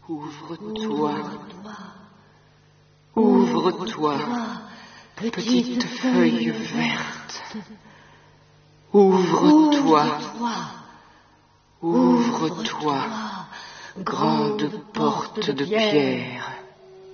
Ouvre-toi, ouvre-toi, petite feuille verte. Ouvre-toi, ouvre-toi, grande porte de pierre.